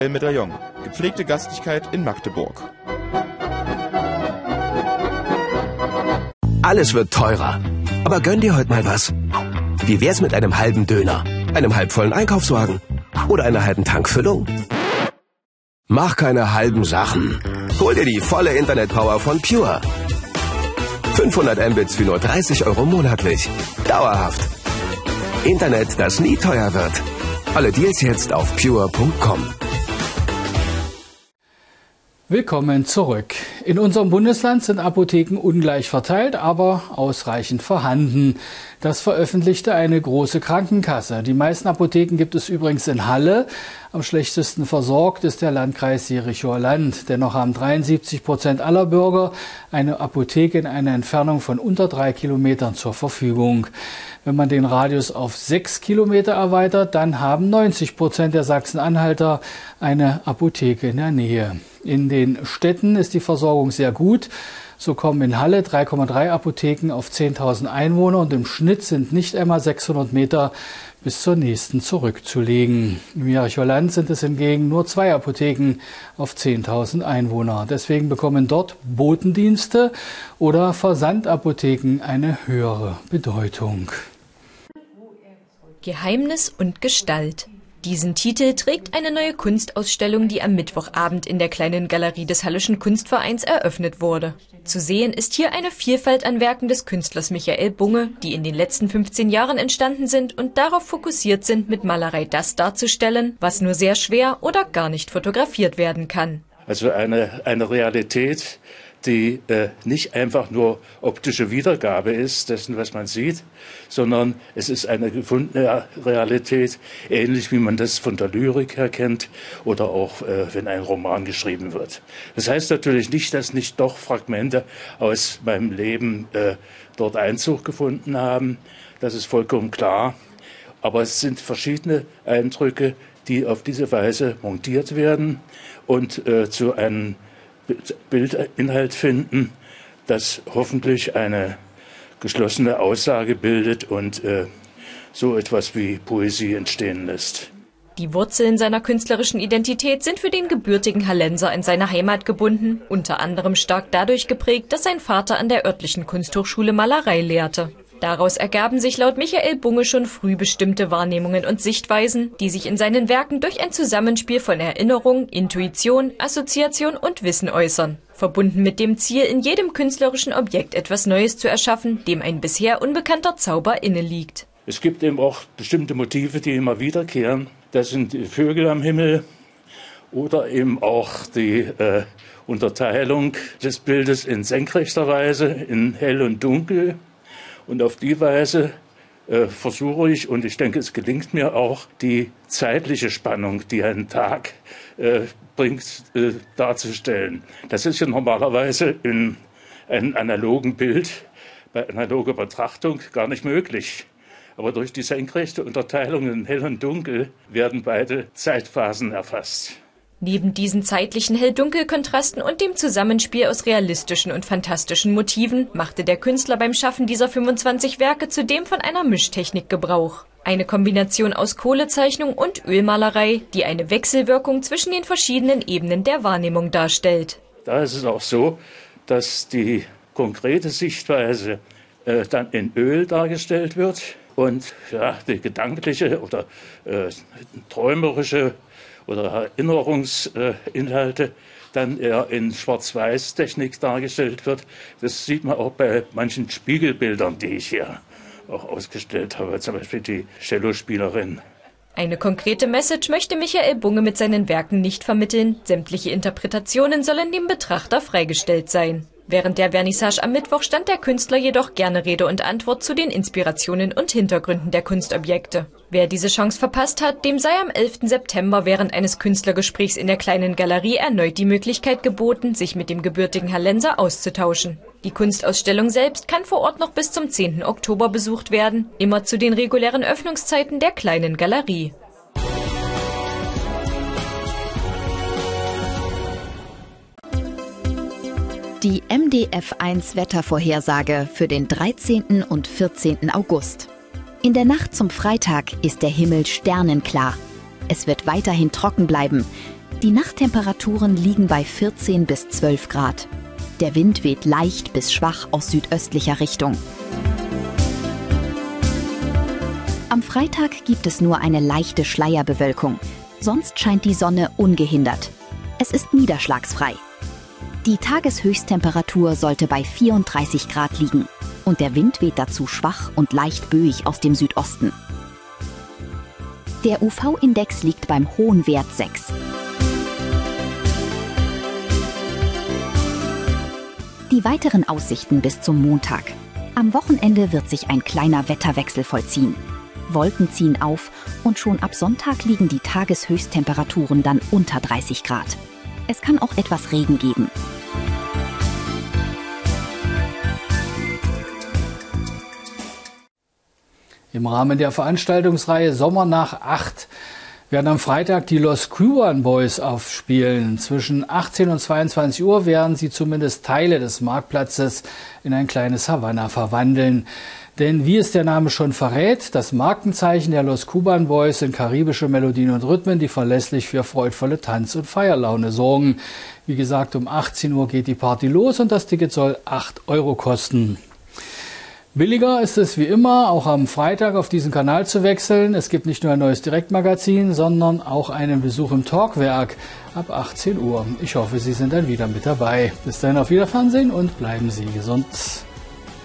Medaillon. Gepflegte Gastlichkeit in Magdeburg. Alles wird teurer. Aber gönn dir heute mal was. Wie wär's mit einem halben Döner, einem halbvollen Einkaufswagen oder einer halben Tankfüllung? Mach keine halben Sachen. Hol dir die volle Internetpower von Pure. 500 Mbits für nur 30 € monatlich. Dauerhaft. Internet, das nie teuer wird. Alle Deals jetzt auf pure.com. Willkommen zurück. In unserem Bundesland sind Apotheken ungleich verteilt, aber ausreichend vorhanden. Das veröffentlichte eine große Krankenkasse. Die meisten Apotheken gibt es übrigens in Halle. Am schlechtesten versorgt ist der Landkreis Jerichower Land. Dennoch haben 73% aller Bürger eine Apotheke in einer Entfernung von unter 3 Kilometern zur Verfügung. Wenn man den Radius auf 6 Kilometer erweitert, dann haben 90% der Sachsen-Anhalter eine Apotheke in der Nähe. In den Städten ist die Versorgung sehr gut. So kommen in Halle 3,3 Apotheken auf 10.000 Einwohner und im Schnitt sind nicht einmal 600 Meter bis zur nächsten zurückzulegen. Im Jerichower Land sind es hingegen nur 2 Apotheken auf 10.000 Einwohner. Deswegen bekommen dort Botendienste oder Versandapotheken eine höhere Bedeutung. Geheimnis und Gestalt. Diesen Titel trägt eine neue Kunstausstellung, die am Mittwochabend in der kleinen Galerie des Halleschen Kunstvereins eröffnet wurde. Zu sehen ist hier eine Vielfalt an Werken des Künstlers Michael Bunge, die in den letzten 15 Jahren entstanden sind und darauf fokussiert sind, mit Malerei das darzustellen, was nur sehr schwer oder gar nicht fotografiert werden kann. Also eine Realität, die nicht einfach nur optische Wiedergabe ist dessen, was man sieht, sondern es ist eine gefundene Realität, ähnlich wie man das von der Lyrik her kennt oder auch, wenn ein Roman geschrieben wird. Das heißt natürlich nicht, dass nicht doch Fragmente aus meinem Leben dort Einzug gefunden haben. Das ist vollkommen klar. Aber es sind verschiedene Eindrücke, die auf diese Weise montiert werden und zu einem Bildinhalt finden, das hoffentlich eine geschlossene Aussage bildet und so etwas wie Poesie entstehen lässt. Die Wurzeln seiner künstlerischen Identität sind für den gebürtigen Hallenser in seine Heimat gebunden, unter anderem stark dadurch geprägt, dass sein Vater an der örtlichen Kunsthochschule Malerei lehrte. Daraus ergaben sich laut Michael Bunge schon früh bestimmte Wahrnehmungen und Sichtweisen, die sich in seinen Werken durch ein Zusammenspiel von Erinnerung, Intuition, Assoziation und Wissen äußern. Verbunden mit dem Ziel, in jedem künstlerischen Objekt etwas Neues zu erschaffen, dem ein bisher unbekannter Zauber inne liegt. Es gibt eben auch bestimmte Motive, die immer wiederkehren. Das sind die Vögel am Himmel oder eben auch die Unterteilung des Bildes in senkrechter Weise, in hell und dunkel. Und auf die Weise versuche ich, und ich denke, es gelingt mir auch, die zeitliche Spannung, die ein Tag bringt, darzustellen. Das ist ja normalerweise in einem analogen Bild, bei analoger Betrachtung gar nicht möglich. Aber durch die senkrechte Unterteilung in hell und dunkel werden beide Zeitphasen erfasst. Neben diesen zeitlichen Hell-Dunkel-Kontrasten und dem Zusammenspiel aus realistischen und fantastischen Motiven machte der Künstler beim Schaffen dieser 25 Werke zudem von einer Mischtechnik Gebrauch. Eine Kombination aus Kohlezeichnung und Ölmalerei, die eine Wechselwirkung zwischen den verschiedenen Ebenen der Wahrnehmung darstellt. Da ist es auch so, dass die konkrete Sichtweise dann in Öl dargestellt wird und ja, die gedankliche oder träumerische oder Erinnerungsinhalte dann eher in Schwarz-Weiß-Technik dargestellt wird. Das sieht man auch bei manchen Spiegelbildern, die ich hier auch ausgestellt habe, zum Beispiel die Cellospielerin. Eine konkrete Message möchte Michael Bunge mit seinen Werken nicht vermitteln. Sämtliche Interpretationen sollen dem Betrachter freigestellt sein. Während der Vernissage am Mittwoch stand der Künstler jedoch gerne Rede und Antwort zu den Inspirationen und Hintergründen der Kunstobjekte. Wer diese Chance verpasst hat, dem sei am 11. September während eines Künstlergesprächs in der kleinen Galerie erneut die Möglichkeit geboten, sich mit dem gebürtigen Hallenser auszutauschen. Die Kunstausstellung selbst kann vor Ort noch bis zum 10. Oktober besucht werden, immer zu den regulären Öffnungszeiten der kleinen Galerie. Die MDF1 Wettervorhersage für den 13. und 14. August. In der Nacht zum Freitag ist der Himmel sternenklar. Es wird weiterhin trocken bleiben. Die Nachttemperaturen liegen bei 14 bis 12 Grad. Der Wind weht leicht bis schwach aus südöstlicher Richtung. Am Freitag gibt es nur eine leichte Schleierbewölkung. Sonst scheint die Sonne ungehindert. Es ist niederschlagsfrei. Die Tageshöchsttemperatur sollte bei 34 Grad liegen. Und der Wind weht dazu schwach und leicht böig aus dem Südosten. Der UV-Index liegt beim hohen Wert 6. Die weiteren Aussichten bis zum Montag. Am Wochenende wird sich ein kleiner Wetterwechsel vollziehen. Wolken ziehen auf und schon ab Sonntag liegen die Tageshöchsttemperaturen dann unter 30 Grad. Es kann auch etwas Regen geben. Im Rahmen der Veranstaltungsreihe Sommer nach 8 werden am Freitag die Los Cuban Boys aufspielen. Zwischen 18 und 22 Uhr werden sie zumindest Teile des Marktplatzes in ein kleines Havanna verwandeln. Denn wie es der Name schon verrät, das Markenzeichen der Los Cuban Boys sind karibische Melodien und Rhythmen, die verlässlich für freudvolle Tanz- und Feierlaune sorgen. Wie gesagt, um 18 Uhr geht die Party los und das Ticket soll 8 € kosten. Billiger ist es wie immer, auch am Freitag auf diesen Kanal zu wechseln. Es gibt nicht nur ein neues Direktmagazin, sondern auch einen Besuch im Talkwerk ab 18 Uhr. Ich hoffe, Sie sind dann wieder mit dabei. Bis dahin auf Wiederfernsehen und bleiben Sie gesund.